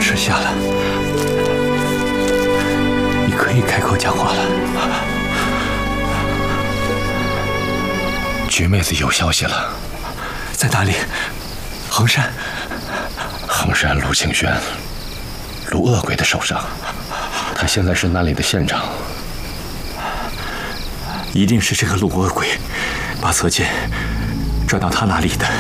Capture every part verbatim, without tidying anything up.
事下了，你可以开口讲话了。 菊妹子有消息了， 在哪里？衡山。 衡山陆清轩，陆恶鬼的手上，他现在是那里的县长。 一定是这个陆恶鬼把泽建转到他那里的。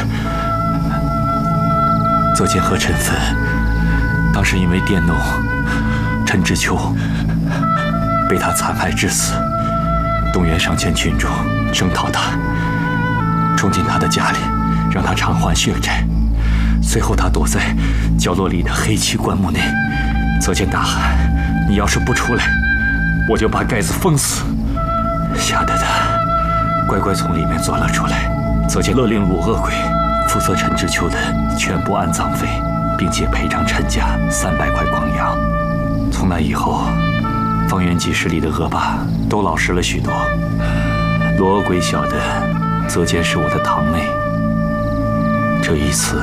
泽建和陈芬当时因为佃农陈知秋被他残害致死，动员上千群众征讨他，冲进他的家里，让他偿还血债。随后他躲在角落里的黑漆棺木内，泽建大喊：“你要是不出来，我就把盖子封死。”吓得他乖乖从里面钻了出来。泽建勒令陆恶鬼负责陈知秋的全部安葬费，并且赔偿陈家三百块광洋。从那以后，方圆几十里的恶霸都老实了许多。陆恶鬼晓得泽建是我的堂妹，这一次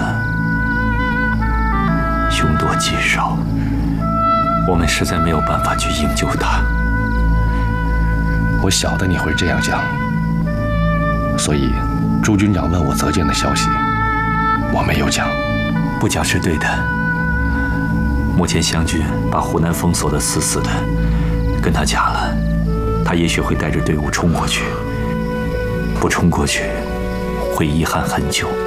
凶多吉少，我们实在没有办法去营救他。 我晓得你会这样讲，所以朱军长问我泽建的消息，我没有讲。 不讲是对的。目前湘军把湖南封锁得死死的，跟他讲了，他也许会带着队伍冲过去。不冲过去，会遗憾很久。